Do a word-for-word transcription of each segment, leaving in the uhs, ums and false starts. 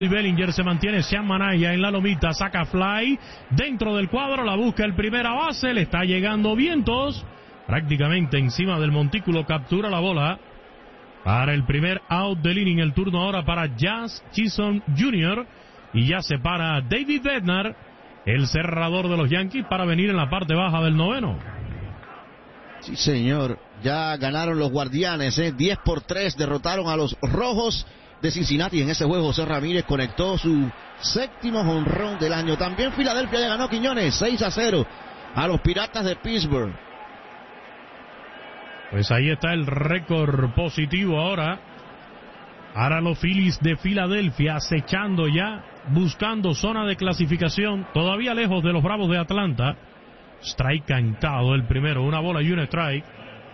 Bellinger se mantiene, Sean Manaya en la lomita, saca fly dentro del cuadro, la busca el primera base, le está llegando vientos, prácticamente encima del montículo, captura la bola para el primer out del inning. El turno ahora para Jazz Chisholm junior y ya se para David Bednar, el cerrador de los Yankees, para venir en la parte baja del noveno. Sí, señor, ya ganaron los Guardianes, ¿eh? diez por tres, derrotaron a los Rojos de Cincinnati. En ese juego José Ramírez conectó su séptimo jonrón del año. También Filadelfia le ganó, Quiñones, seis a cero a los Piratas de Pittsburgh. Pues ahí está el récord positivo ahora. Ahora los Phillies de Filadelfia acechando ya, buscando zona de clasificación, todavía lejos de los Bravos de Atlanta. Strike cantado el primero, una bola y un strike.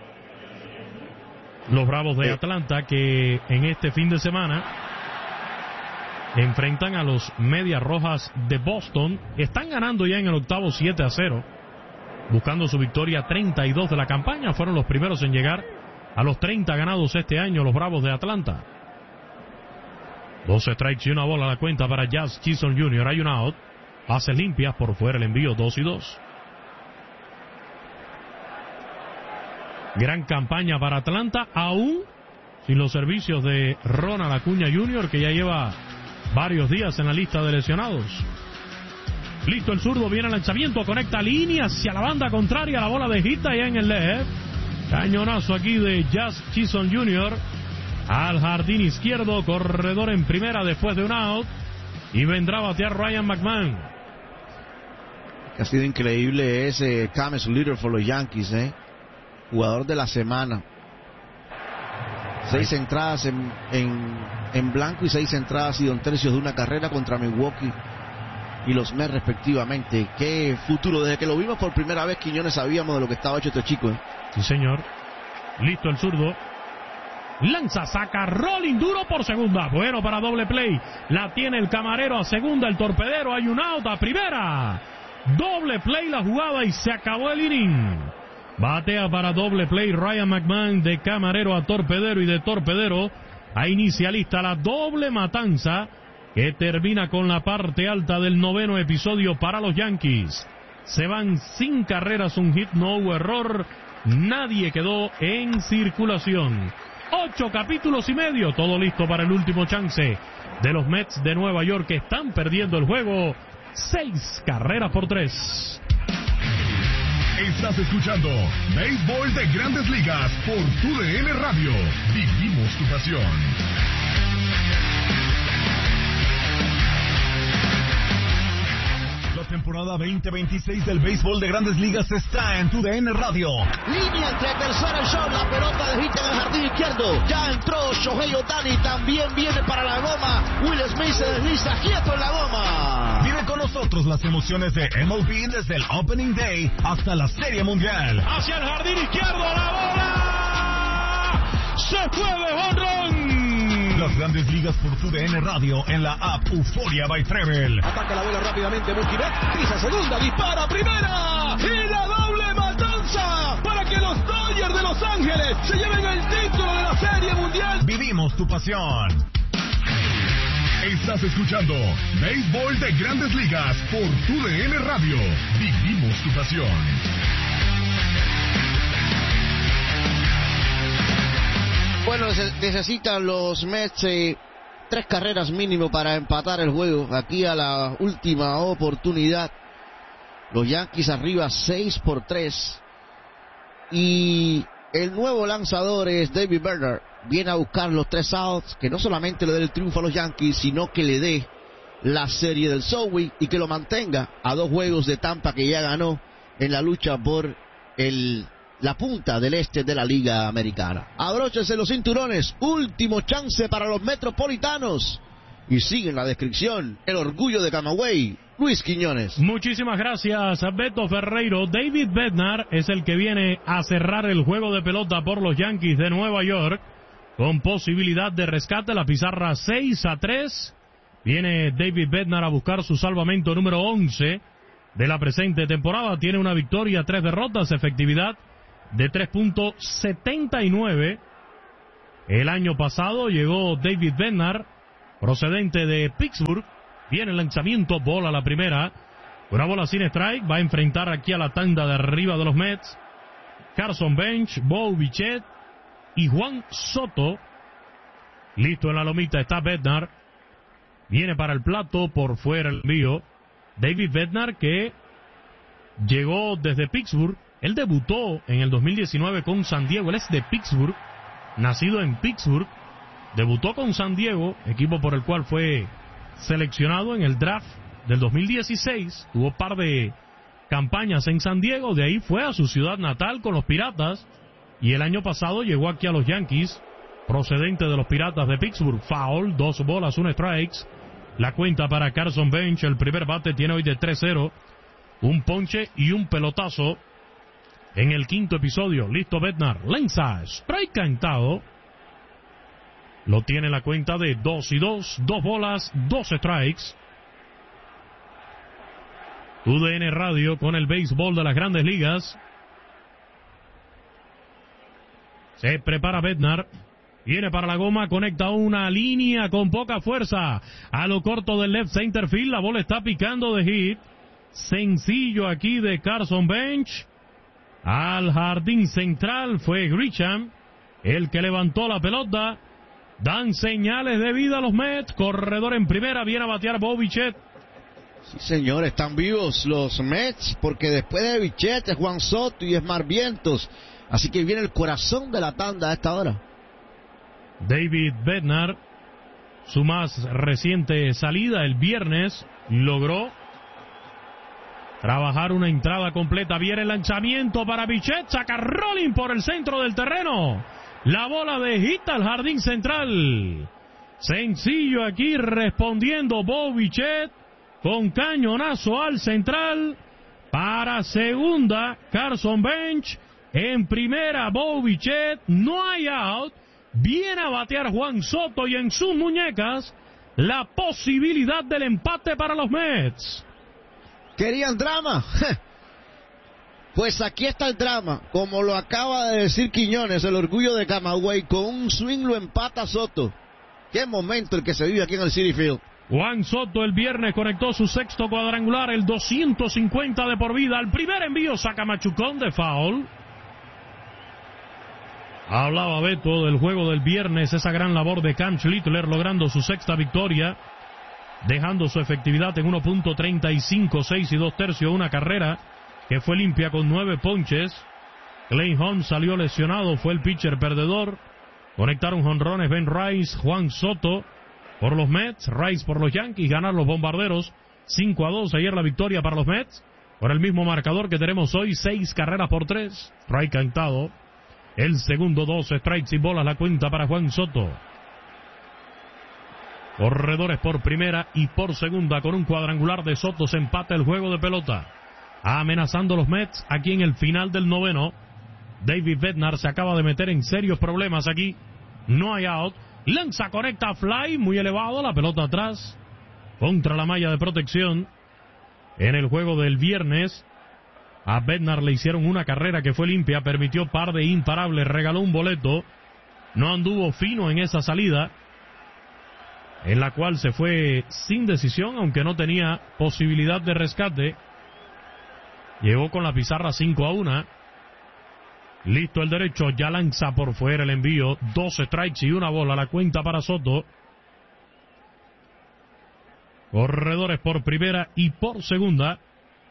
Los Bravos de Atlanta, que en este fin de semana enfrentan a los Medias Rojas de Boston. Están ganando ya en el octavo siete a cero, buscando su victoria treinta y dos de la campaña. Fueron los primeros en llegar a los treinta ganados este año los Bravos de Atlanta. Dos strikes y una bola a la cuenta para Jazz Chisholm junior Hay un out, bases limpias, por fuera el envío, dos y dos. Gran campaña para Atlanta, aún sin los servicios de Ronald Acuña junior, que ya lleva varios días en la lista de lesionados. Listo el zurdo, viene el lanzamiento, conecta línea hacia la banda contraria, la bola de hit allá en el left. Cañonazo aquí de Jazz Chisholm junior al jardín izquierdo, corredor en primera después de un out, y vendrá a batear Ryan McMahon. Ha sido increíble ese James Leader por los Yankees, ¿eh? Jugador de la semana. Seis entradas en, en, en blanco y seis entradas y dos tercios de una carrera contra Milwaukee y los Mets respectivamente. Qué futuro, desde que lo vimos por primera vez, Quiñones, sabíamos de lo que estaba hecho este chico, ¿eh? Sí, señor. Listo el zurdo, lanza, saca, rolling duro por segunda, bueno para doble play, la tiene el camarero a segunda, el torpedero, hay un out a primera, doble play la jugada y se acabó el inning. Batea para doble play Ryan McMahon, de camarero a torpedero y de torpedero a inicialista, la doble matanza que termina con la parte alta del noveno episodio para los Yankees. Se van sin carreras, un hit, no hubo error, nadie quedó en circulación. Ocho capítulos y medio, todo listo para el último chance de los Mets de Nueva York, que están perdiendo el juego seis carreras por tres. Estás escuchando Béisbol de Grandes Ligas por T D N Radio. Vivimos tu pasión. La temporada veinte veintiséis del Béisbol de Grandes Ligas está en T D N Radio. Línea entre tercera y short, la pelota de hit en el jardín izquierdo. Ya entró Shohei Ohtani, también viene para la goma. Will Smith se desliza quieto en la goma. Vive con nosotros las emociones de M L B desde el Opening Day hasta la Serie Mundial. Hacia el jardín izquierdo, la bola se fue de jonrón. Las Grandes Ligas por T D N Radio en la app Euforia by Treble. Ataca la bola rápidamente Mookie Betts, pisa segunda, dispara primera y la doble matanza para que los Dodgers de Los Ángeles se lleven el título de la Serie Mundial. Vivimos tu pasión. Estás escuchando Béisbol de Grandes Ligas por T D N Radio. Vivimos tu pasión. Bueno, necesitan los Mets eh, tres carreras mínimo para empatar el juego. Aquí a la última oportunidad, los Yankees arriba seis por tres. Y el nuevo lanzador es David Bednar. Viene a buscar los tres outs, que no solamente le dé el triunfo a los Yankees, sino que le dé la serie del Subway y que lo mantenga a dos juegos de Tampa, que ya ganó en la lucha por el... la punta del este de la Liga Americana. Abróchense los cinturones, último chance para los metropolitanos. Y sigue en la descripción el orgullo de Camagüey, Luis Quiñones. Muchísimas gracias a Beto Ferreiro. David Bednar es el que viene a cerrar el juego de pelota por los Yankees de Nueva York, con posibilidad de rescate. La pizarra seis a tres. Viene David Bednar a buscar su salvamento número once de la presente temporada. Tiene una victoria, tres derrotas, efectividad de tres punto setenta y nueve. El año pasado llegó David Bednar procedente de Pittsburgh. Viene el lanzamiento, bola la primera. Una bola sin strike, va a enfrentar aquí a la tanda de arriba de los Mets. Carson Bench, Bo Bichette y Juan Soto. Listo en la lomita está Bednar. Viene para el plato, por fuera el envío. David Bednar, que llegó desde Pittsburgh. Él debutó en el dos mil diecinueve con San Diego. Él es de Pittsburgh, nacido en Pittsburgh. Debutó con San Diego, equipo por el cual fue seleccionado en el draft del dos mil dieciséis. Tuvo par de campañas en San Diego. De ahí fue a su ciudad natal con los Piratas. Y el año pasado llegó aquí a los Yankees, procedente de los Piratas de Pittsburgh. Foul, dos bolas, un strike. La cuenta para Carson Bench. El primer bate tiene hoy de tres cero. Un ponche y un pelotazo en el quinto episodio. Listo Bednar. Lanza. Strike cantado. Lo tiene la cuenta de dos y dos. Dos bolas, dos strikes. U D N Radio con el béisbol de las Grandes Ligas. Se prepara Bednar. Viene para la goma, conecta una línea con poca fuerza. A lo corto del left center field, la bola está picando de hit. Sencillo aquí de Carson Bench. Al jardín central fue Grisham el que levantó la pelota. Dan señales de vida a los Mets. Corredor en primera, viene a batear Bo Bichette. Sí, señor, están vivos los Mets, porque después de Bichette es Juan Soto y es Mar Vientos. Así que viene el corazón de la tanda a esta hora. David Bednar, su más reciente salida el viernes, logró trabajar una entrada completa. Viene el lanzamiento para Bichette, saca rolling por el centro del terreno. La bola de hit al jardín central. Sencillo aquí respondiendo Bo Bichette con cañonazo al central. Para segunda, Carson Bench. En primera, Bo Bichette. No hay out. Viene a batear Juan Soto y en sus muñecas la posibilidad del empate para los Mets. ¿Querían drama? Pues aquí está el drama. Como lo acaba de decir Quiñones, el orgullo de Camagüey, con un swing lo empata Soto. Qué momento el que se vive aquí en el Citi Field. Juan Soto el viernes conectó su sexto cuadrangular, el doscientos cincuenta de por vida. Al primer envío saca machucón de foul. Hablaba Beto del juego del viernes, esa gran labor de Cam Schlittler logrando su sexta victoria, dejando su efectividad en uno punto treinta y cinco, seis y dos tercios, una carrera que fue limpia con nueve ponches. Clay Holmes salió lesionado, fue el pitcher perdedor. Conectaron jonrones Ben Rice, Juan Soto por los Mets, Rice por los Yankees, ganar los Bombarderos cinco a dos. Ayer la victoria para los Mets, por el mismo marcador que tenemos hoy, seis carreras por tres. Strike cantado. El segundo, dos strikes y bolas, la cuenta para Juan Soto. Corredores por primera y por segunda, con un cuadrangular de Soto se empata el juego de pelota. Amenazando los Mets aquí en el final del noveno. David Bednar se acaba de meter en serios problemas aquí. No hay out. Lanza, conecta, fly, muy elevado, la pelota atrás. Contra la malla de protección. En el juego del viernes, a Bednar le hicieron una carrera que fue limpia, permitió par de imparables, regaló un boleto. No anduvo fino en esa salida, en la cual se fue sin decisión, aunque no tenía posibilidad de rescate. Llegó con la pizarra cinco a uno. Listo el derecho, ya lanza por fuera el envío. Dos strikes y una bola, la cuenta para Soto. Corredores por primera y por segunda.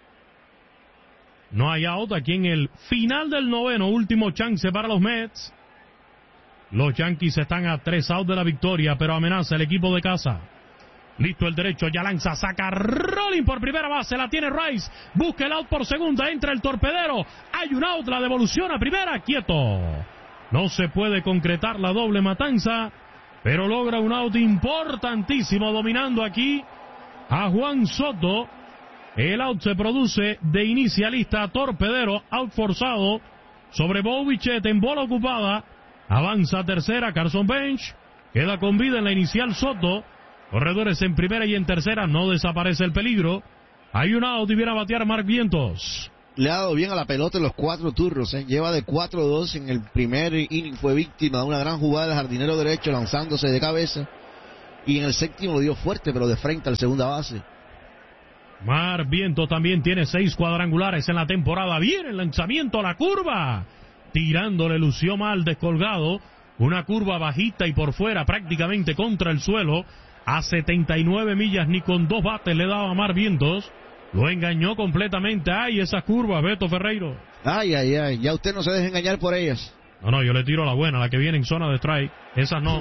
No hay out aquí en el final del noveno, último chance para los Mets. Los Yankees están a tres outs de la victoria, pero amenaza el equipo de casa. Listo el derecho, ya lanza, saca rolling por primera base, la tiene Rice, busca el out por segunda, entra el torpedero, hay un out, la devolución a primera, quieto. No se puede concretar la doble matanza, pero logra un out importantísimo, dominando aquí a Juan Soto. El out se produce de inicialista, torpedero, out forzado sobre Bo Bichette en bola ocupada. Avanza a tercera, Carson Bench, queda con vida en la inicial Soto. Corredores en primera y en tercera, no desaparece el peligro. Hay un out y viene a batear Mark Vientos. Le ha dado bien a la pelota en los cuatro turnos, ¿eh? Lleva de cuatro a dos. En el primer inning fue víctima de una gran jugada del jardinero derecho lanzándose de cabeza. y en el séptimo lo dio fuerte, pero de frente al segunda base. Mar Vientos también tiene seis cuadrangulares en la temporada. Viene el lanzamiento a la curva. Tirándole, lució mal, descolgado. Una curva bajita y por fuera, prácticamente contra el suelo. A setenta y nueve millas, ni con dos bates le daba Mar Vientos. Lo engañó completamente. Ay, esas curvas, Beto Ferreiro. Ay, ay, ay, ya usted no se deje engañar por ellas. No, no, yo le tiro la buena, la que viene en zona de strike. Esas no.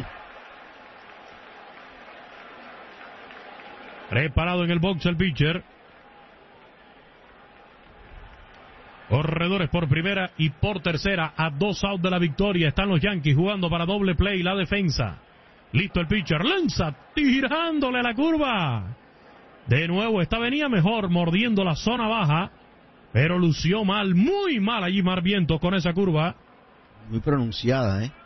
Preparado en el box el pitcher. Corredores por primera y por tercera. A dos out de la victoria están los Yankees jugando para doble play la defensa. Listo el pitcher. Lanza tirándole a la curva. De nuevo, esta venía mejor mordiendo la zona baja. Pero lució mal, muy mal allí Mar Vientos con esa curva. Muy pronunciada, ¿eh?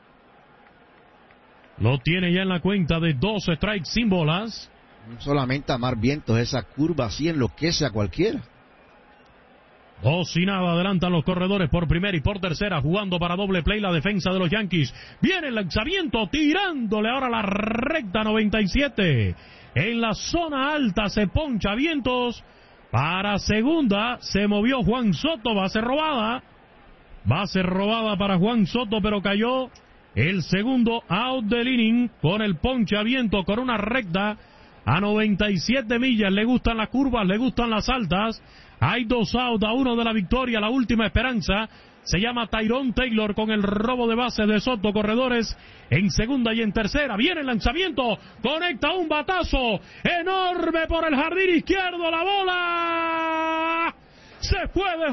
Lo tiene ya en la cuenta de dos strikes sin bolas. No solamente a Mar Vientos, esa curva así enloquece a cualquiera. Dos y nada, adelantan los corredores por primera y por tercera, jugando para doble play la defensa de los Yankees. Viene el lanzamiento, tirándole ahora la recta noventa y siete. En la zona alta se poncha Vientos. Para segunda se movió Juan Soto, base robada. Base robada para Juan Soto, pero cayó el segundo out del inning con el ponche a Vientos con una recta a noventa y siete millas. Le gustan las curvas, le gustan las altas. Hay dos outs a uno de la victoria, la última esperanza. Se llama Tyrone Taylor con el robo de base de Soto. Corredores en segunda y en tercera. Viene el lanzamiento, conecta un batazo enorme por el jardín izquierdo. La bola se fue de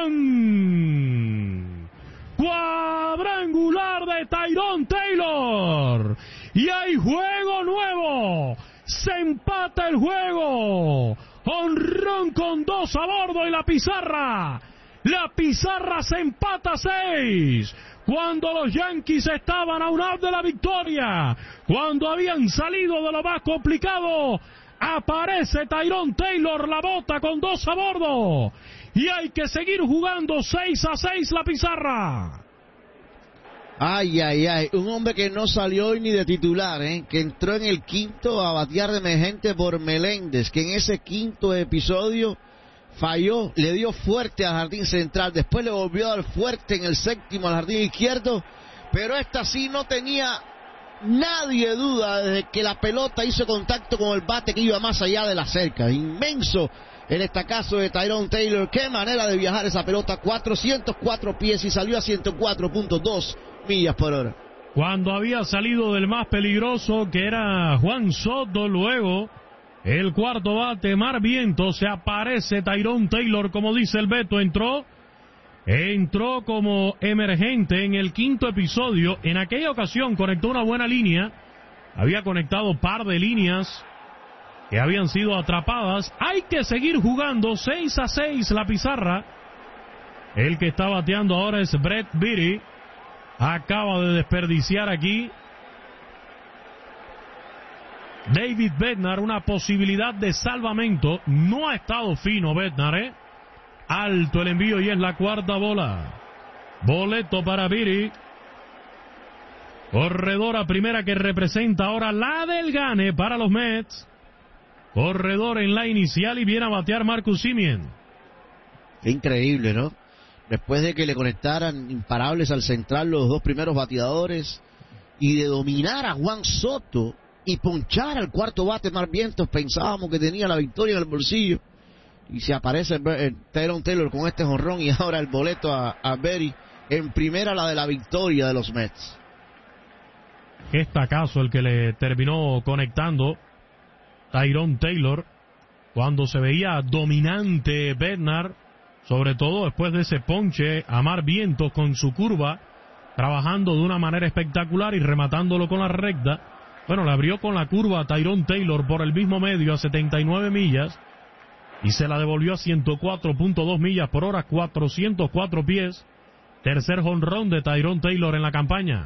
jonrón. Cuadrangular de Tyrone Taylor. Y hay juego nuevo. Se empata el juego. Jonrón con dos a bordo y la pizarra. La pizarra se empata a seis. Cuando los Yankees estaban a un out de la victoria. Cuando habían salido de lo más complicado. Aparece Tyrone Taylor, la bota con dos a bordo. Y hay que seguir jugando seis a seis la pizarra. Ay, ay, ay, un hombre que no salió hoy ni de titular, ¿eh? Que entró en el quinto a batear de emergente por Meléndez, que en ese quinto episodio falló, le dio fuerte al jardín central, después le volvió a dar fuerte en el séptimo al jardín izquierdo, pero esta sí no tenía nadie duda desde que la pelota hizo contacto con el bate que iba más allá de la cerca. Inmenso el estacazo de Tyrone Taylor, qué manera de viajar esa pelota, cuatrocientos cuatro pies y salió a ciento cuatro punto dos millas por hora. Cuando había salido del más peligroso, que era Juan Soto, luego el cuarto bate, Mar Vientos, se aparece Tyrone Taylor, como dice el Beto, entró, entró como emergente en el quinto episodio. En aquella ocasión conectó una buena línea, había conectado par de líneas que habían sido atrapadas. Hay que seguir jugando seis a seis la pizarra. El que está bateando ahora es Brett Beatty. Acaba de desperdiciar aquí David Bednar una posibilidad de salvamento. No ha estado fino Bednar, ¿eh? Alto el envío y es la cuarta bola. Boleto para Beatty. Corredora primera que representa ahora la del gane para los Mets. Corredor en la inicial y viene a batear Marcus Semien. Qué increíble, ¿no? Después de que le conectaran imparables al central los dos primeros bateadores y de dominar a Juan Soto y ponchar al cuarto bate Mar Vientos, pensábamos que tenía la victoria en el bolsillo. Y se aparece el, el Tyrone Taylor con este jonrón y ahora el boleto a, a Beatty en primera, la de la victoria de los Mets. Qué estacazo el que le terminó conectando Tyrone Taylor cuando se veía dominante Bednar, sobre todo después de ese ponche a Mar Vientos con su curva, trabajando de una manera espectacular y rematándolo con la recta. Bueno, le abrió con la curva a Tyrone Taylor por el mismo medio a setenta y nueve millas y se la devolvió a ciento cuatro punto dos millas por hora, cuatrocientos cuatro pies. Tercer jonrón de Tyrone Taylor en la campaña.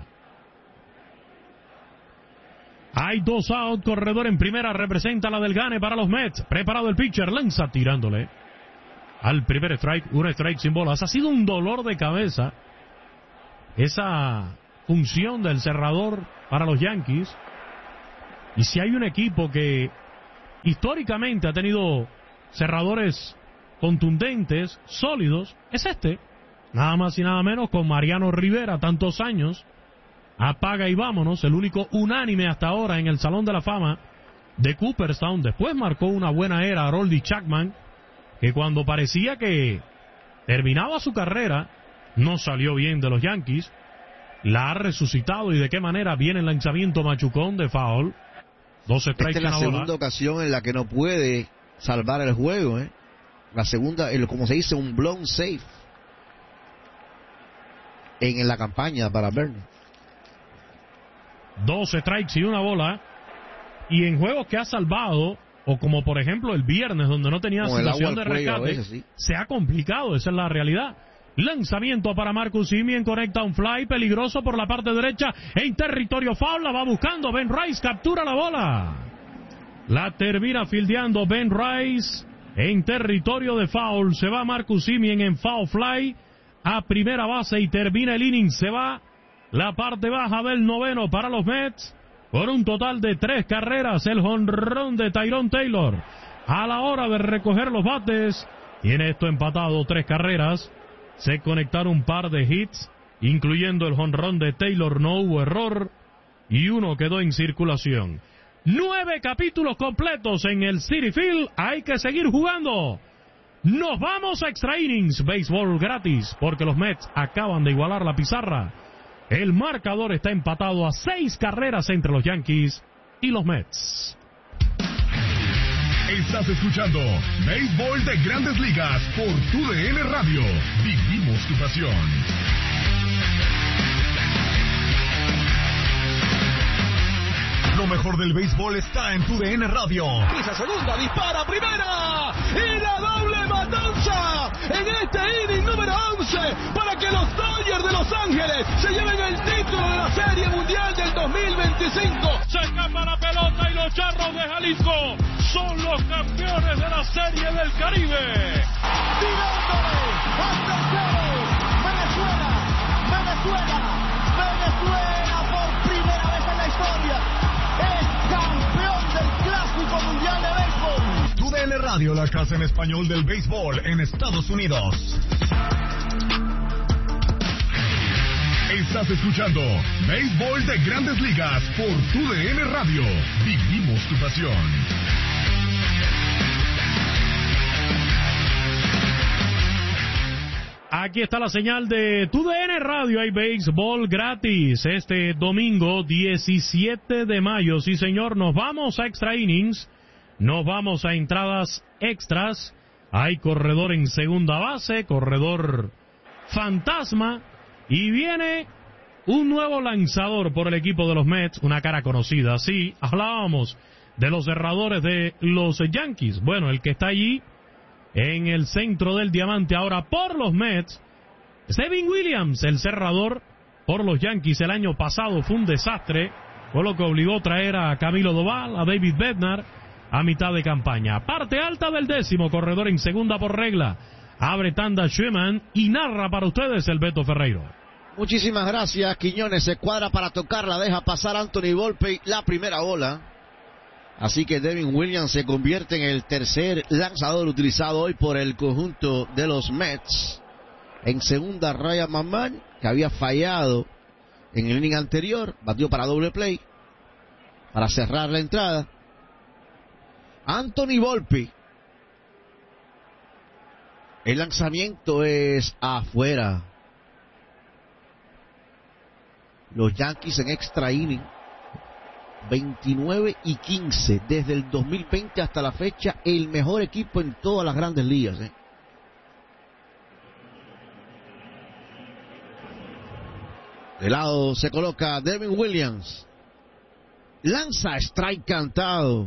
Hay dos out, corredor en primera, representa la del gane para los Mets. Preparado el pitcher, lanza tirándole al primer strike, un strike sin bolas. Ha sido un dolor de cabeza esa función del cerrador para los Yankees. Y si hay un equipo que históricamente ha tenido cerradores contundentes, sólidos, es este. Nada más y nada menos con Mariano Rivera, tantos años. Apaga y vámonos, el único unánime hasta ahora en el Salón de la Fama de Cooperstown. Después marcó una buena era Aroldis Chapman, que cuando parecía que terminaba su carrera, no salió bien de los Yankees. La ha resucitado, y de qué manera. Viene el lanzamiento machucón de foul. Dos strikes. Esta es la en la segunda bola. ocasión en la que no puede salvar el juego, ¿eh? La segunda, el, como se dice, un blown safe en, en la campaña para Bernie. Dos strikes y una bola. Y en juegos que ha salvado, o como por ejemplo el viernes, donde no tenía Con el situación agua de al cuello a rescate, veces, sí. se ha complicado, esa es la realidad. Lanzamiento para Marcus Semien, conecta un fly peligroso por la parte derecha en territorio foul, la va buscando Ben Rice, captura la bola. La termina fildeando Ben Rice en territorio de foul. Se va Marcus Semien en foul fly a primera base y termina el inning. Se va la parte baja del noveno para los Mets, por un total de tres carreras. El jonrón de Tyrone Taylor a la hora de recoger los bates tiene esto empatado, tres carreras. Se conectaron un par de hits, incluyendo el jonrón de Taylor. No hubo error y uno quedó en circulación. Nueve capítulos completos en el Citi Field. Hay que seguir jugando. Nos vamos a extra innings, béisbol gratis, porque los Mets acaban de igualar la pizarra. El marcador está empatado a seis carreras entre los Yankees y los Mets. Estás escuchando Béisbol de Grandes Ligas por Tu D N Radio. Vivimos tu pasión. Lo mejor del béisbol está en Tu D N Radio. Pisa segunda, dispara primera y la doble matanza en este inning número once para que los Dodgers de Los Ángeles se lleven el título de la Serie Mundial del dos mil veinticinco. Se escapa la pelota y los Charros de Jalisco son los campeones de la Serie del Caribe. Tirándole al tercero, Venezuela, Venezuela, Venezuela por primera vez en la historia es campeón del Clásico Mundial de Béisbol. Tu D N Radio, la casa en español del béisbol en Estados Unidos. Estás escuchando Béisbol de Grandes Ligas por Tu D N Radio. Vivimos tu pasión. Aquí está la señal de Tu D N Radio. Hay béisbol gratis este domingo diecisiete de mayo. Sí, señor, nos vamos a extra innings. Nos vamos a entradas extras. Hay corredor en segunda base, corredor fantasma. Y viene un nuevo lanzador por el equipo de los Mets, una cara conocida. Sí, hablábamos de los cerradores de los Yankees. Bueno, el que está allí en el centro del diamante ahora por los Mets, Devin Williams, el cerrador por los Yankees. El año pasado fue un desastre, fue lo que obligó a traer a Camilo Doval, a David Bednar a mitad de campaña. Parte alta del décimo, corredor en segunda por regla. Abre tanda Schumann y narra para ustedes el Beto Ferreiro. Muchísimas gracias, Quiñones. Se cuadra para tocarla, deja pasar Anthony Volpe la primera bola. Así que Devin Williams se convierte en el tercer lanzador utilizado hoy por el conjunto de los Mets. En segunda, Ryan McMahon, que había fallado en el inning anterior, batió para doble play para cerrar la entrada. Anthony Volpe. El lanzamiento es afuera. Los Yankees en extra inning. veintinueve y quince desde el dos mil veinte hasta la fecha, el mejor equipo en todas las grandes ligas. ¿eh? De lado se coloca Devin Williams. Lanza strike cantado.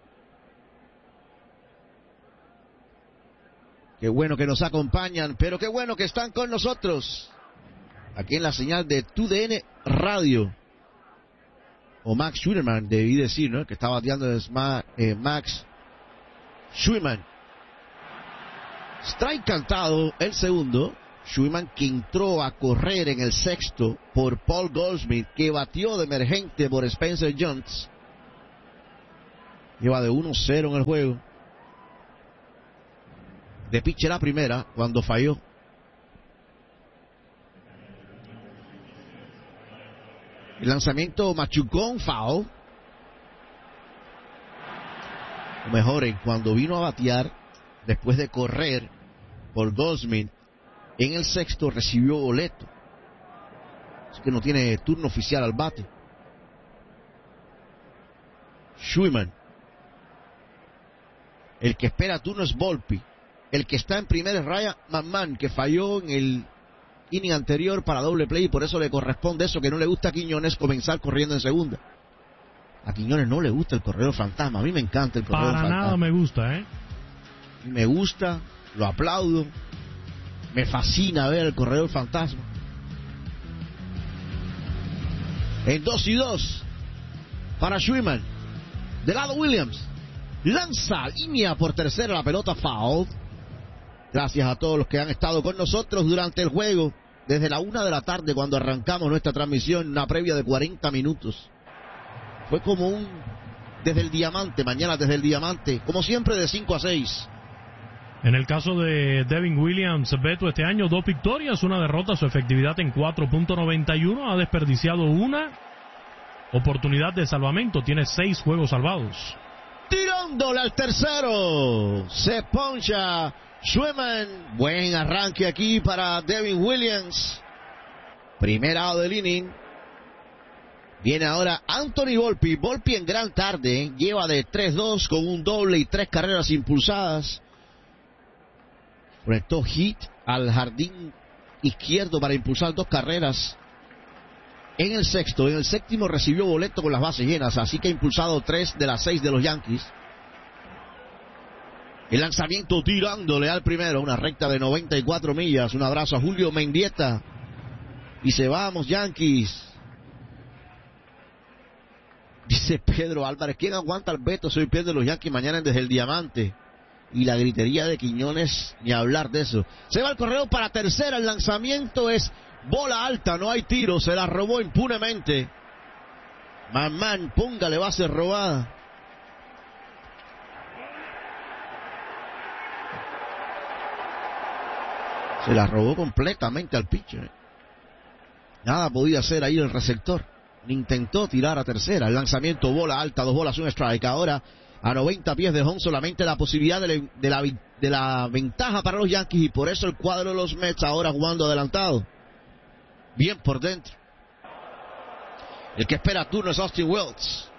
Qué bueno que nos acompañan, pero qué bueno que están con nosotros. Aquí en la señal de Tu D N Radio. O Max Schumann, debí decir, ¿no? Que está bateando es Ma, eh, Max Schumann. Strike cantado el segundo. Schumann, que entró a correr en el sexto por Paul Goldschmidt, que batió de emergente por Spencer Jones. Lleva de uno cero en el juego. De pitcher a primera cuando falló. El lanzamiento machucón, foul. O mejor, en cuando vino a batear, después de correr por Goldschmidt, en el sexto recibió boleto. Así que no tiene turno oficial al bate. Schumann. El que espera turno es Volpi. El que está en primera es Ryan McMahon, que falló en el inning anterior para doble play y por eso le corresponde eso, que no le gusta a Quiñones comenzar corriendo en segunda. A Quiñones no le gusta el corredor fantasma. A mí me encanta el corredor Para fantasma. nada me gusta, ¿eh? Me gusta, lo aplaudo. Me fascina ver el corredor fantasma. En dos y dos para Schumann. De lado Williams. Lanza línea por tercera, la pelota foul. Gracias a todos los que han estado con nosotros durante el juego. Desde la una de la tarde cuando arrancamos nuestra transmisión, una previa de cuarenta minutos. Fue como un desde el diamante, mañana desde el diamante, como siempre de cinco a seis. En el caso de Devin Williams, Beto, este año dos victorias, una derrota, su efectividad en cuatro punto noventa y uno, ha desperdiciado una oportunidad de salvamento, tiene seis juegos salvados. Tirándole al tercero, se poncha Schumann. Buen arranque aquí para Devin Williams. Primer out del inning. Viene ahora Anthony Volpi. Volpi en gran tarde, ¿eh? Lleva de tres dos con un doble y tres carreras impulsadas. Conectó hit al jardín izquierdo para impulsar dos carreras. En el sexto, en el séptimo recibió boleto con las bases llenas, así que ha impulsado tres de las seis de los Yankees. El lanzamiento tirándole al primero, una recta de noventa y cuatro millas. Un abrazo a Julio Mendieta. Y se vamos, Yankees. Dice Pedro Álvarez, ¿quién aguanta al Beto? Soy Pedro de los Yankees mañana desde el diamante. Y la gritería de Quiñones, ni hablar de eso. Se va el correo para tercera, el lanzamiento es bola alta, no hay tiro, se la robó impunemente. Mamán, póngale base robada. Se la robó completamente al pitcher. Nada podía hacer ahí el receptor. Intentó tirar a tercera. El lanzamiento, bola alta, dos bolas, un strike. Ahora, a noventa pies de home, solamente la posibilidad de la, de, la, de la ventaja para los Yankees. Y por eso el cuadro de los Mets ahora jugando adelantado. Bien por dentro. El que espera turno es Austin Wells.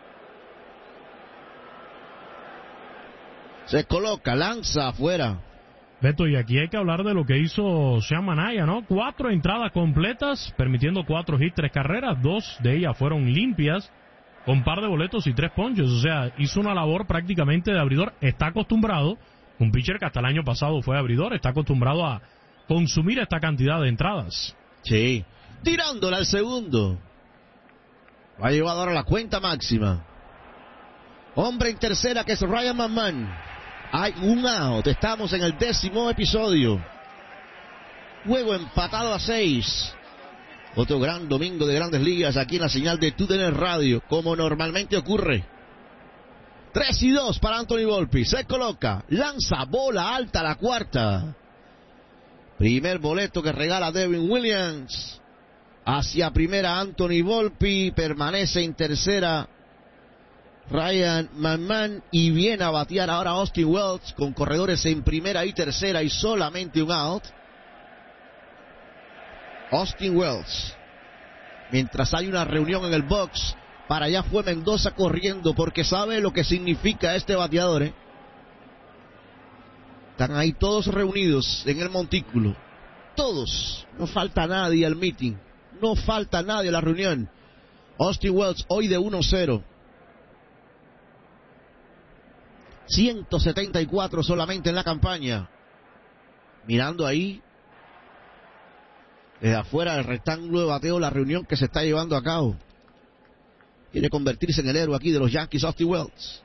Se coloca, lanza afuera. Beto, y aquí hay que hablar de lo que hizo Sean Manaya, ¿no? Cuatro entradas completas, permitiendo cuatro hits, tres carreras, dos de ellas fueron limpias, con par de boletos y tres ponches. O sea, hizo una labor prácticamente de abridor. Está acostumbrado, un pitcher que hasta el año pasado fue abridor, está acostumbrado a consumir esta cantidad de entradas. Sí, tirándola al segundo. Va a llevar ahora la cuenta máxima. Hombre en tercera, que es Ryan McMahon. Hay un out, estamos en el décimo episodio. Juego empatado a seis. Otro gran domingo de Grandes Ligas aquí en la señal de T U D N Radio, como normalmente ocurre. tres y dos para Anthony Volpi, se coloca, lanza bola alta a la cuarta. Primer boleto que regala Devin Williams. Hacia primera Anthony Volpi, permanece en tercera Ryan McMahon y viene a batear ahora Austin Wells con corredores en primera y tercera y solamente un out. Austin Wells, mientras hay una reunión en el box, para allá fue Mendoza corriendo porque sabe lo que significa este bateador, ¿eh? Están ahí todos reunidos en el montículo, todos, no falta nadie al meeting, no falta nadie a la reunión. Austin Wells hoy de uno cero. ciento setenta y cuatro solamente en la campaña. Mirando ahí, desde afuera del rectángulo de bateo, la reunión que se está llevando a cabo. Quiere convertirse en el héroe aquí de los Yankees, Austin Wells.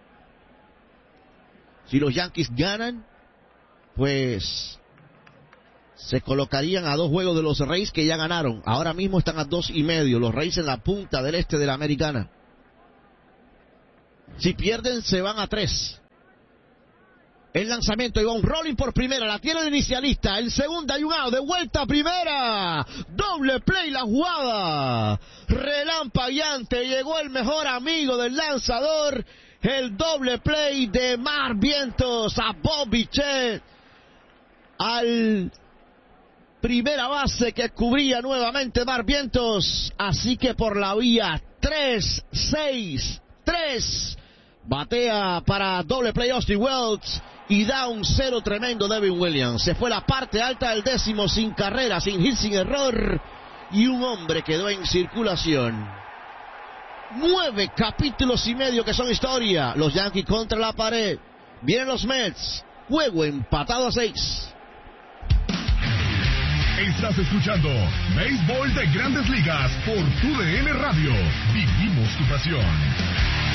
Si los Yankees ganan, pues se colocarían a dos juegos de los Rays que ya ganaron. Ahora mismo están a dos y medio. Los Rays en la punta del este de la Americana. Si pierden, se van a tres. El lanzamiento, Ivonne Rolling por primera, la tiene el inicialista. El segundo hay un out, de vuelta a primera. Doble play la jugada. Relampagueante, llegó el mejor amigo del lanzador. El doble play de Mark Vientos a Bob Bichette. Al primera base que cubría nuevamente Mark Vientos. Así que por la vía tres seis tres. Batea para doble play Austin Wells y da un cero tremendo Devin Williams. Se fue la parte alta del décimo sin carrera, sin hit, sin error. Y un hombre quedó en circulación. Nueve capítulos y medio que son historia. Los Yankees contra la pared. Vienen los Mets. Juego empatado a seis. Estás escuchando Béisbol de Grandes Ligas por Tu D N Radio. Vivimos tu pasión.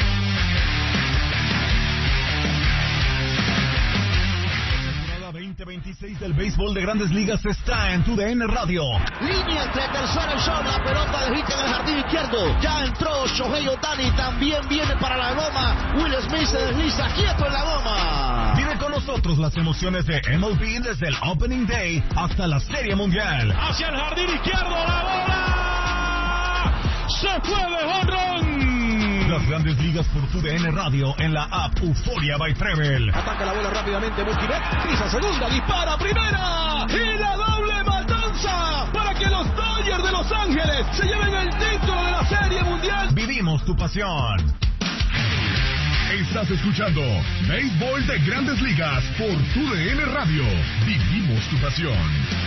veinte veintiséis del béisbol de Grandes Ligas está en Tu D N Radio. Línea entre tercera y short, la pelota de hit en el jardín izquierdo. Ya entró Shohei Ohtani, también viene para la goma. Will Smith se desliza quieto en la goma. Vive con nosotros las emociones de M L B desde el Opening Day hasta la Serie Mundial. Hacia el jardín izquierdo, la bola se fue de jonrón. Las Grandes Ligas por Tu D N Radio en la app Euforia by Treble. Ataca la bola rápidamente Mookie Betts, pisa segunda, dispara primera y la doble matanza para que los Dodgers de Los Ángeles se lleven el título de la Serie Mundial. Vivimos tu pasión. Estás escuchando Béisbol de Grandes Ligas por Tu D N Radio. Vivimos tu pasión.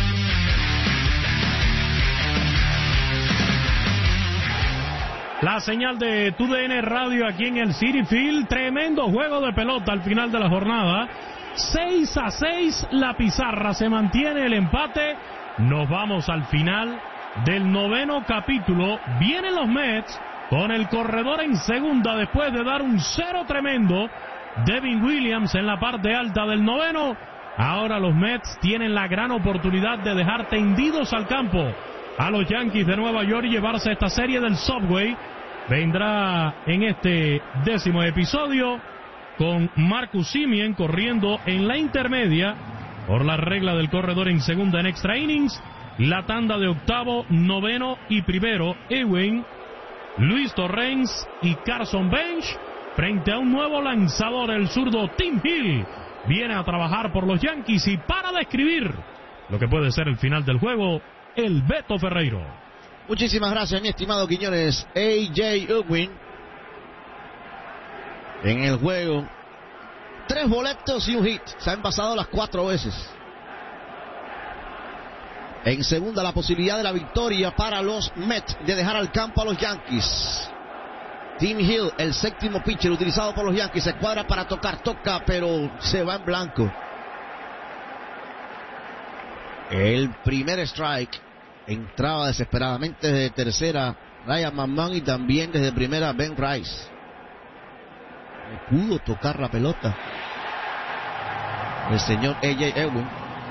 La señal de Tu D N Radio aquí en el Citi Field. Tremendo juego de pelota al final de la jornada. seis a seis la pizarra. Se mantiene el empate. Nos vamos al final del noveno capítulo. Vienen los Mets con el corredor en segunda después de dar un cero tremendo. Devin Williams en la parte alta del noveno. Ahora los Mets tienen la gran oportunidad de dejar tendidos al campo a los Yankees de Nueva York y llevarse esta serie del Subway. Vendrá en este décimo episodio con Marcus Semien corriendo en la intermedia por la regla del corredor en segunda en extra innings. La tanda de octavo, noveno y primero, Ewing, Luis Torrens y Carson Bench frente a un nuevo lanzador, el zurdo Tim Hill. Viene a trabajar por los Yankees y para describir lo que puede ser el final del juego, el Beto Ferreiro. Muchísimas gracias, mi estimado Quiñones. A J Ewing en el juego. Tres boletos y un hit. Se ha envasado las cuatro veces. En segunda, la posibilidad de la victoria para los Mets de dejar al campo a los Yankees. Tim Hill, el séptimo pitcher utilizado por los Yankees, se cuadra para tocar, toca, pero se va en blanco. El primer strike. Entraba desesperadamente desde tercera Ryan McMahon y también desde primera Ben Rice. No pudo tocar la pelota el señor A J Ewing.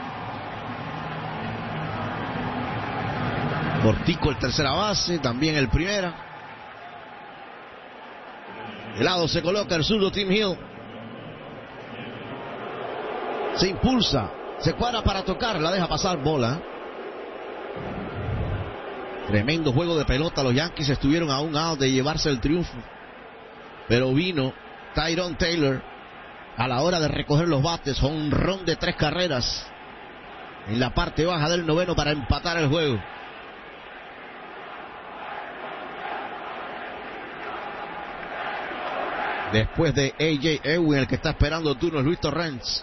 Cortico el tercera base, también el primera. De lado se coloca el zurdo Tim Hill. Se impulsa, se cuadra para tocar, la deja pasar bola. Tremendo juego de pelota. Los Yankees estuvieron a un out de llevarse el triunfo, pero vino Tyrone Taylor a la hora de recoger los bates, jonrón de tres carreras en la parte baja del noveno para empatar el juego. Después de A J Ewing, el que está esperando turno es Luis Torrens.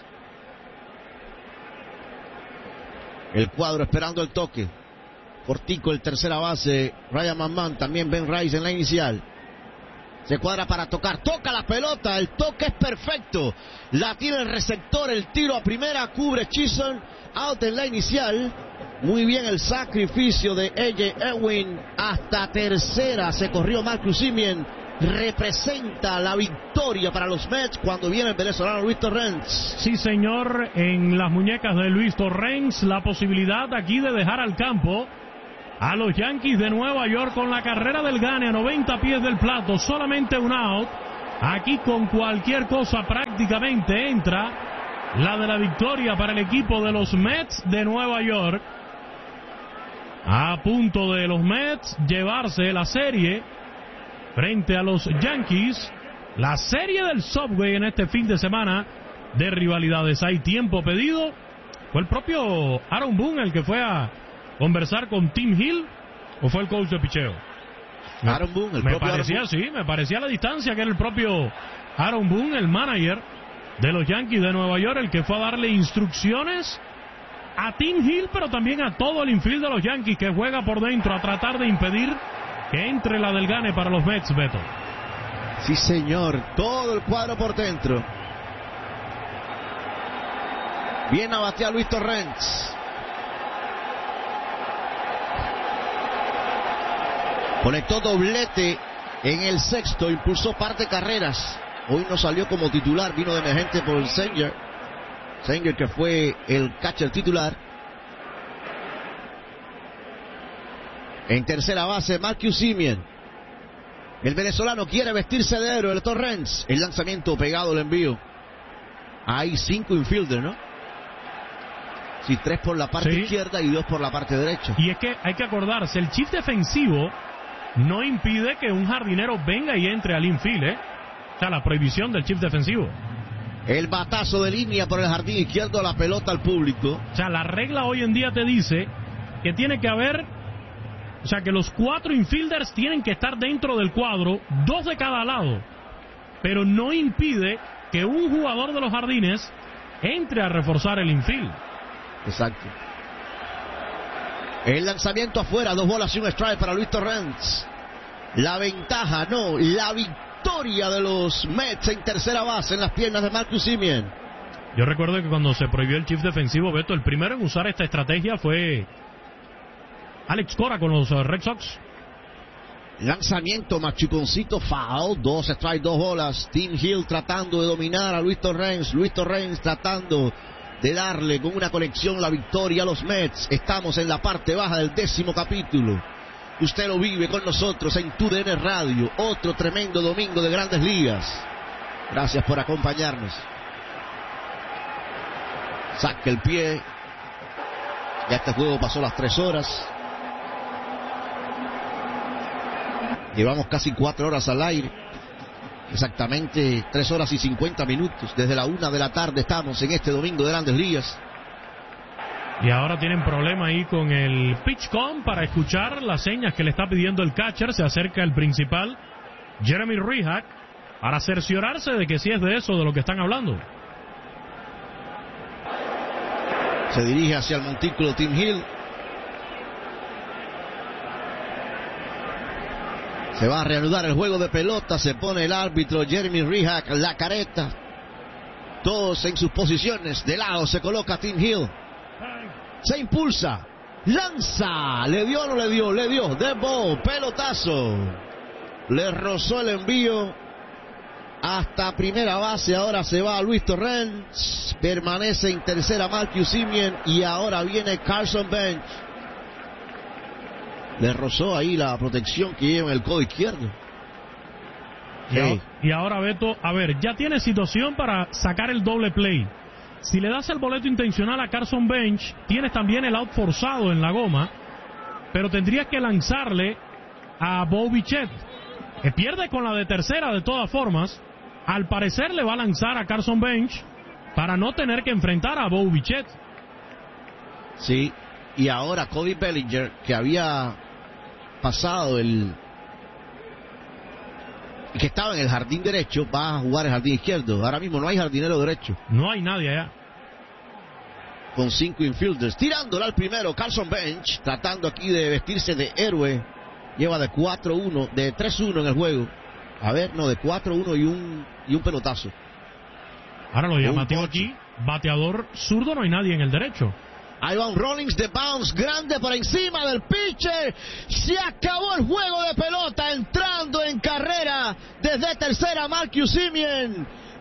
El cuadro esperando el toque. Cortico el tercera base, Ryan McMahon, también Ben Rice en la inicial. Se cuadra para tocar, toca la pelota, el toque es perfecto. La tiene el receptor, el tiro a primera, cubre Chisholm, out en la inicial. Muy bien el sacrificio de A J Ewing, hasta tercera se corrió Marcus Semien. Representa la victoria para los Mets cuando viene el venezolano Luis Torrens. Sí, señor, en las muñecas de Luis Torrens, la posibilidad aquí de dejar al campo a los Yankees de Nueva York con la carrera del Gane a noventa pies del plato, solamente un out. Aquí con cualquier cosa prácticamente entra la de la victoria para el equipo de los Mets de Nueva York. A punto de los Mets llevarse la serie frente a los Yankees. La serie del Subway en este fin de semana de rivalidades. Hay tiempo pedido. ¿Fue el propio Aaron Boone el que fue a conversar con Tim Hill o fue el coach de picheo? Aaron Boone, el me propio parecía Aaron Boone. sí, me parecía a la distancia que era el propio Aaron Boone, el manager de los Yankees de Nueva York, el que fue a darle instrucciones a Tim Hill, pero también a todo el infield de los Yankees que juega por dentro a tratar de impedir que entre la del gane para los Mets, Beto. Sí, señor, todo el cuadro por dentro. Viene a batear Luis Torrens. Conectó doblete en el sexto, impulsó par de carreras. Hoy no salió como titular, vino de emergente por el Sanger. Sanger que fue el catcher titular. En tercera base, Marcus Semien. El venezolano quiere vestirse de héroe, el Torrens. El lanzamiento pegado, el envío. Hay cinco infielders, ¿no? Sí, tres por la parte sí. izquierda y dos por la parte derecha. Y es que hay que acordarse, el chip defensivo no impide que un jardinero venga y entre al infield, ¿eh? O sea, la prohibición del chip defensivo. El batazo de línea por el jardín izquierdo, la pelota al público. O sea, la regla hoy en día te dice que tiene que haber, o sea, que los cuatro infielders tienen que estar dentro del cuadro, dos de cada lado. Pero no impide que un jugador de los jardines entre a reforzar el infield. Exacto. El lanzamiento afuera, dos bolas y un strike para Luis Torrens. La ventaja, no, la victoria de los Mets en tercera base en las piernas de Marcus Semien. Yo recuerdo que cuando se prohibió el shift defensivo, Beto, el primero en usar esta estrategia fue Alex Cora con los uh, Red Sox. Lanzamiento machuconcito, foul, dos strikes, dos bolas. Tim Hill tratando de dominar a Luis Torrens. Luis Torrens tratando de darle con una conexión la victoria a los Mets. Estamos en la parte baja del décimo capítulo. Usted lo vive con nosotros en T U D N Radio. Otro tremendo domingo de Grandes Ligas. Gracias por acompañarnos. Saca el pie. Ya este juego pasó las tres horas. Llevamos casi cuatro horas al aire. Exactamente tres horas y cincuenta minutos. Desde la una de la tarde estamos en este domingo de Grandes Ligas. Y ahora tienen problema ahí con el PitchCom para escuchar las señas que le está pidiendo el catcher. Se acerca el principal, Jeremy Rihak, para cerciorarse de que sí es de eso de lo que están hablando. Se dirige hacia el montículo Tim Hill. Se va a reanudar el juego de pelota. Se pone el árbitro Jeremy Rihak la careta. Todos en sus posiciones. De lado se coloca Tim Hill. Se impulsa. Lanza. ¿Le dio o no le dio? Le dio. De ball. Pelotazo. Le rozó el envío hasta primera base. Ahora se va Luis Torrens. Permanece en tercera Marcus Semien. Y ahora viene Carson Bench. Le rozó ahí la protección que lleva en el codo izquierdo. Y, ahora, y ahora Beto, a ver, ya tiene situación para sacar el doble play. Si le das el boleto intencional a Carson Bench, tienes también el out forzado en la goma, pero tendrías que lanzarle a Bo Bichette, que pierde con la de tercera de todas formas. Al parecer le va a lanzar a Carson Bench para no tener que enfrentar a Bo Bichette. Sí, y ahora Cody Bellinger, que había pasado el que estaba en el jardín derecho, va a jugar el jardín izquierdo. Ahora mismo no hay jardinero derecho. No hay nadie allá. Con cinco infielders. Tirándola al primero, Carson Bench, tratando aquí de vestirse de héroe. Lleva de cuatro uno, de tres uno en el juego. A ver, no, de cuatro uno y un, y un pelotazo. Ahora lo llama Tío aquí. Bateador zurdo, no hay nadie en el derecho. Ahí va un Rollins de bounce grande por encima del pitcher. Se acabó el juego de pelota, entrando en carrera desde tercera Marcus Semien.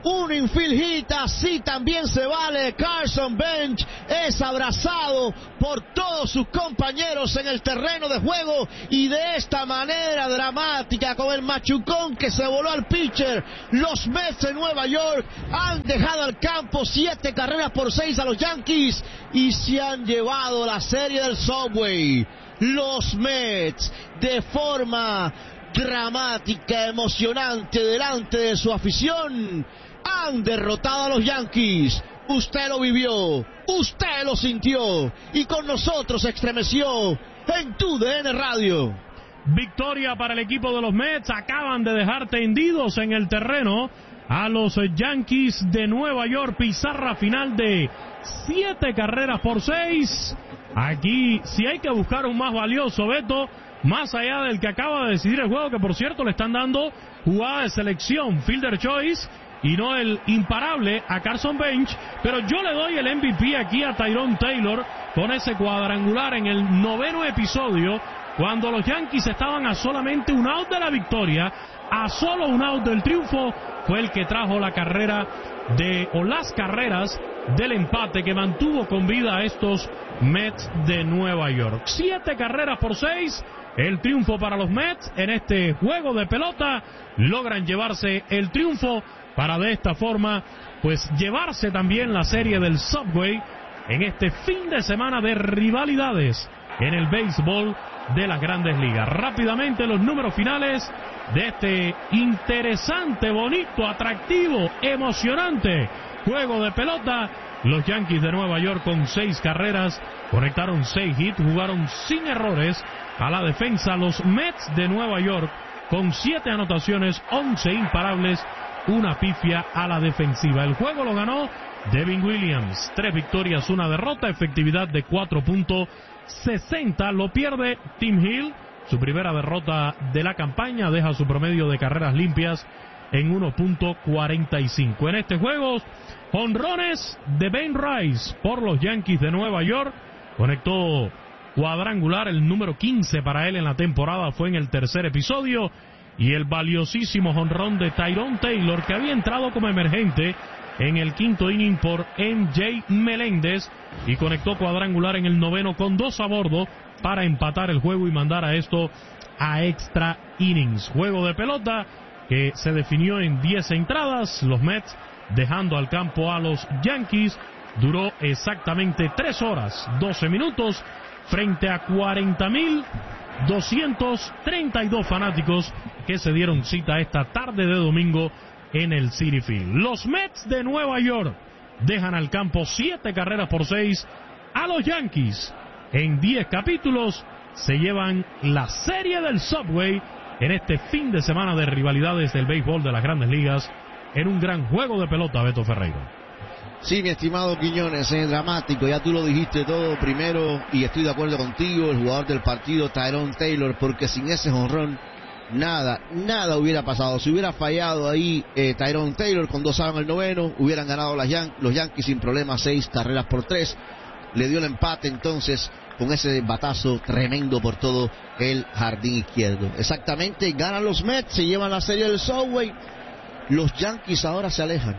un infield hit, así también se vale. Carson Bench es abrazado por todos sus compañeros en el terreno de juego y de esta manera dramática, con el machucón que se voló al pitcher, los Mets de Nueva York han dejado al campo siete carreras por seis a los Yankees y se han llevado la serie del Subway. Los Mets, de forma dramática, emocionante, delante de su afición, han derrotado a los Yankees. Usted lo vivió, usted lo sintió y con nosotros se estremeció en Tu D N Radio. Victoria para el equipo de los Mets. Acaban de dejar tendidos en el terreno a los Yankees de Nueva York. Pizarra final de siete carreras por seis. Aquí si hay que buscar un más valioso, Beto, más allá del que acaba de decidir el juego, que por cierto le están dando jugada de selección, fielder choice, y no el imparable a Carson Bench, pero yo le doy el M V P aquí a Tyrone Taylor con ese cuadrangular en el noveno episodio, cuando los Yankees estaban a solamente un out de la victoria, a solo un out del triunfo. Fue el que trajo la carrera de, o las carreras del empate que mantuvo con vida a estos Mets de Nueva York. Siete carreras por seis, el triunfo para los Mets en este juego de pelota. Logran llevarse el triunfo para de esta forma pues llevarse también la serie del Subway en este fin de semana de rivalidades en el béisbol de las Grandes Ligas. Rápidamente los números finales de este interesante, bonito, atractivo, emocionante juego de pelota. Los Yankees de Nueva York con seis carreras conectaron seis hits, jugaron sin errores a la defensa. Los Mets de Nueva York con siete anotaciones, once imparables, una pifia a la defensiva. El juego lo ganó Devin Williams, tres victorias, una derrota, efectividad de cuatro punto sesenta. Lo pierde Tim Hill, su primera derrota de la campaña, deja su promedio de carreras limpias en uno punto cuarenta y cinco. En este juego, jonrones de Ben Rice por los Yankees de Nueva York, conectó cuadrangular, el número quince para él en la temporada, fue en el tercer episodio, y el valiosísimo jonrón de Tyrone Taylor, que había entrado como emergente en el quinto inning por M J Meléndez, y conectó cuadrangular en el noveno con dos a bordo para empatar el juego y mandar a esto a extra innings. Juego de pelota que se definió en diez entradas, los Mets dejando al campo a los Yankees. Duró exactamente tres horas, doce minutos, frente a cuarenta mil doscientos treinta y dos fanáticos que se dieron cita esta tarde de domingo en el Citi Field. Los Mets de Nueva York dejan al campo siete carreras por seis a los Yankees. En diez capítulos se llevan la serie del Subway en este fin de semana de rivalidades del béisbol de las Grandes Ligas, en un gran juego de pelota, Beto Ferreira. Sí, mi estimado Quiñones, es dramático, ya tú lo dijiste todo primero y estoy de acuerdo contigo, el jugador del partido Tyrone Taylor, porque sin ese jonrón nada, nada hubiera pasado. Si hubiera fallado ahí eh, Tyrone Taylor con dos outs en el noveno, hubieran ganado las Yan- los Yankees sin problema, seis carreras por tres. Le dio el empate entonces con ese batazo tremendo por todo el jardín izquierdo. Exactamente, ganan los Mets, se llevan la serie del Subway. Los Yankees ahora se alejan,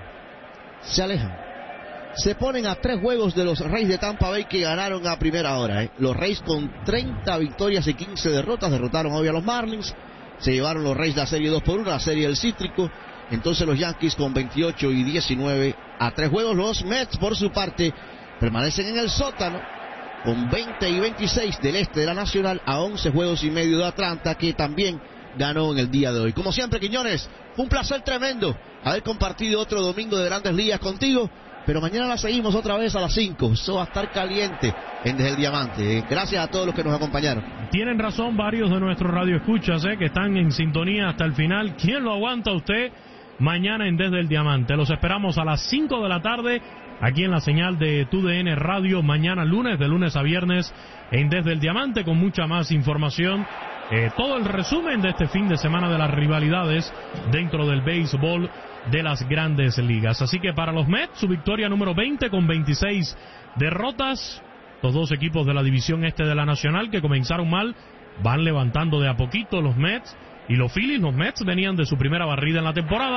se alejan. Se ponen a tres juegos de los Rays de Tampa Bay, que ganaron a primera hora. ¿eh? Los Rays con treinta victorias y quince derrotas derrotaron hoy a los Marlins. Se llevaron los Rays la serie dos por uno, la serie del Cítrico. Entonces los Yankees con veintiocho y diecinueve a tres juegos. Los Mets, por su parte, permanecen en el sótano con veinte y veintiséis del este de la Nacional, a once juegos y medio de Atlanta, que también ganó en el día de hoy. Como siempre, Quiñones, fue un placer tremendo haber compartido otro domingo de Grandes Ligas contigo, pero mañana la seguimos otra vez a las cinco. Eso va a estar caliente en Desde el Diamante. Gracias a todos los que nos acompañaron. Tienen razón varios de nuestros radioescuchas eh, que están en sintonía hasta el final. ¿Quién lo aguanta usted? Mañana en Desde el Diamante. Los esperamos a las cinco de la tarde aquí en la señal de Tu D N Radio. Mañana lunes, de lunes a viernes, en Desde el Diamante, con mucha más información. Eh, todo el resumen de este fin de semana de las rivalidades dentro del béisbol de las Grandes Ligas. Así que para los Mets, su victoria número veinte con veintiséis derrotas. Los dos equipos de la división este de la Nacional, que comenzaron mal, van levantando de a poquito. Los Mets y los Phillies. Los Mets venían de su primera barrida en la temporada,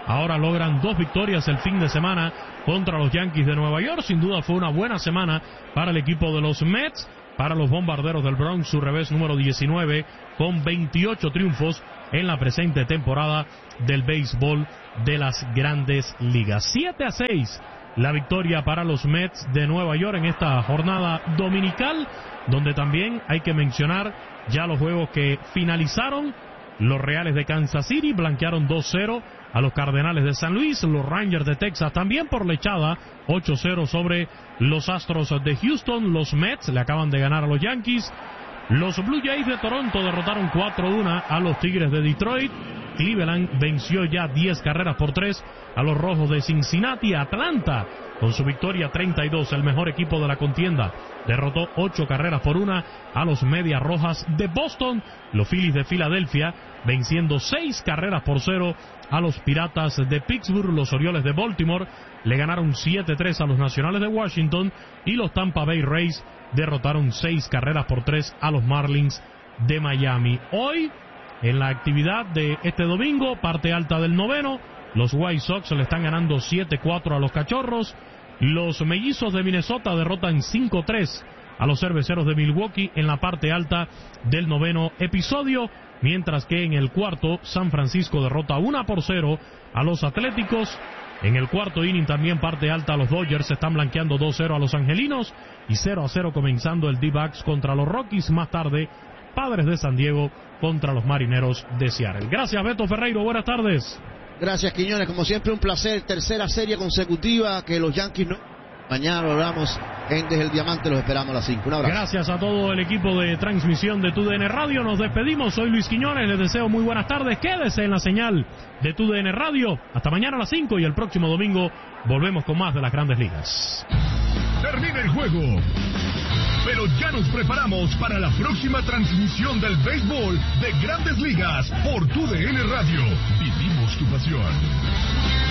ahora logran dos victorias el fin de semana contra los Yankees de Nueva York. Sin duda fue una buena semana para el equipo de los Mets. Para los Bombarderos del Bronx, su revés número diecinueve, con veintiocho triunfos en la presente temporada del béisbol de las Grandes Ligas. siete a seis la victoria para los Mets de Nueva York en esta jornada dominical, donde también hay que mencionar ya los juegos que finalizaron. Los Reales de Kansas City blanquearon dos cero a los Cardenales de San Luis. Los Rangers de Texas también por lechada ocho cero sobre los Astros de Houston. Los Mets le acaban de ganar a los Yankees. Los Blue Jays de Toronto derrotaron cuatro uno a los Tigres de Detroit. Cleveland venció ya diez carreras por tres a los Rojos de Cincinnati. Atlanta, con su victoria treinta y dos, el mejor equipo de la contienda, derrotó ocho carreras por una a los Medias Rojas de Boston. Los Phillies de Filadelfia venciendo seis carreras por cero a los Piratas de Pittsburgh. Los Orioles de Baltimore le ganaron siete tres a los Nacionales de Washington, y los Tampa Bay Rays derrotaron seis carreras por tres a los Marlins de Miami. Hoy, en la actividad de este domingo, parte alta del noveno, los White Sox le están ganando siete cuatro a los Cachorros. Los Mellizos de Minnesota derrotan cinco tres a los Cerveceros de Milwaukee en la parte alta del noveno episodio, mientras que en el cuarto, San Francisco derrota uno por cero a los Atléticos. En el cuarto inning también parte alta, los Dodgers están blanqueando dos cero a los Angelinos, y cero a cero comenzando el D-backs contra los Rockies. Más tarde, Padres de San Diego contra los Marineros de Seattle. Gracias, Beto Ferreiro, buenas tardes. Gracias, Quiñones, como siempre un placer. Tercera serie consecutiva que los Yankees no. Mañana lo hablamos en Desde el Diamante, los esperamos a las cinco. Un abrazo. Gracias a todo el equipo de transmisión de T U D N Radio. Nos despedimos. Soy Luis Quiñones. Les deseo muy buenas tardes. Quédese en la señal de T U D N Radio. Hasta mañana a las cinco, y el próximo domingo volvemos con más de las Grandes Ligas. Termina el juego, pero ya nos preparamos para la próxima transmisión del béisbol de Grandes Ligas por T U D N Radio. Vivimos tu pasión.